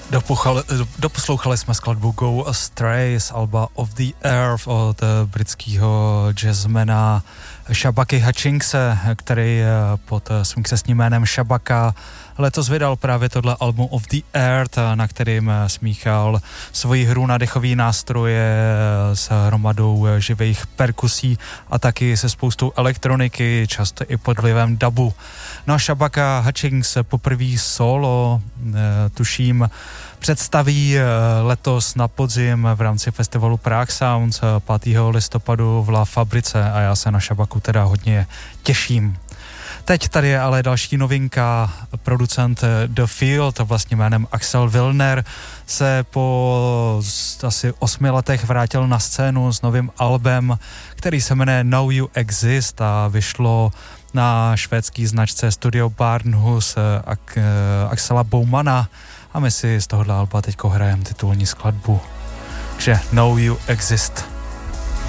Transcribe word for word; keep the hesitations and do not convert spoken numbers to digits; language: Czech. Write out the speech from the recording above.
Dopuchali, doposlouchali jsme skladbu Go Astray z alba Of the Earth od britského jazzmana Shabaka Hutchinsona, který pod svým křestním jménem Shabaka letos vydal právě tohle album Of the Earth, na kterým smíchal svoji hru na dechový nástroje s hromadou živých perkusí a taky se spoustou elektroniky, často i pod vlivem dabu. No a Shabaka Hutchins poprvé solo, tuším, představí letos na podzim v rámci festivalu Prague Sounds pátého listopadu v La Fabrice a já se na Shabaku teda hodně těším. Teď tady je ale další novinka. Producent The Field, vlastně jménem Axel Wilner, se po asi osmi letech vrátil na scénu s novým albem, který se jmenuje Now You Exist a vyšlo na švédský značce Studio Barnhus Axela Baumana a my si z tohohle alba teďko hrajeme titulní skladbu. Takže Now You Exist.